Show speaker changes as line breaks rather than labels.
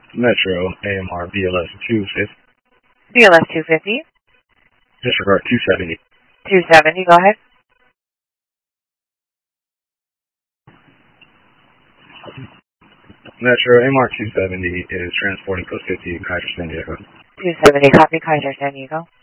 Metro AMR BLS 250.
BLS 250.
Disregard 270.
270, go ahead.
Metro AMR 270 is transporting code 50 Kaiser San Diego.
270, copy Kaiser San Diego.